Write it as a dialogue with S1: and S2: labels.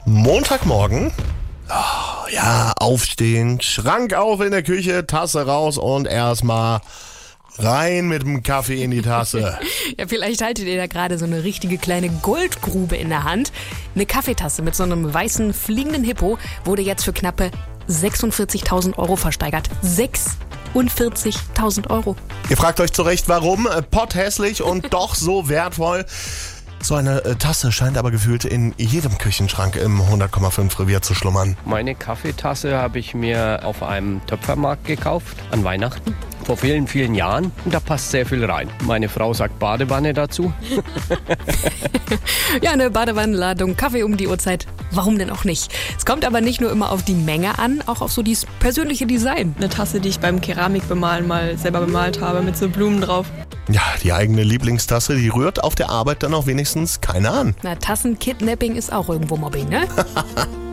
S1: Montagmorgen. Oh, ja, aufstehen, Schrank auf in der Küche, Tasse raus und erstmal rein mit dem Kaffee in die Tasse.
S2: Ja, vielleicht haltet ihr da gerade so eine richtige kleine Goldgrube in der Hand. Eine Kaffeetasse mit so einem weißen fliegenden Hippo wurde jetzt für knappe 46.000 Euro versteigert. 46.000 Euro.
S1: Ihr fragt euch zu Recht, warum? Potthässlich und doch so wertvoll. So eine Tasse scheint aber gefühlt in jedem Küchenschrank im 100,5 Revier zu schlummern.
S3: Meine Kaffeetasse habe ich mir auf einem Töpfermarkt gekauft an Weihnachten. Vor vielen, vielen Jahren. Und da passt sehr viel rein. Meine Frau sagt Badewanne dazu.
S2: Ja, eine Badewannenladung Kaffee um die Uhrzeit. Warum denn auch nicht? Es kommt aber nicht nur immer auf die Menge an, auch auf so dieses persönliche Design.
S4: Eine Tasse, die ich beim Keramikbemalen mal selber bemalt habe, mit so Blumen drauf.
S1: Ja, die eigene Lieblingstasse, die rührt auf der Arbeit dann auch wenigstens keiner an.
S2: Na, Tassenkidnapping ist auch irgendwo Mobbing, ne?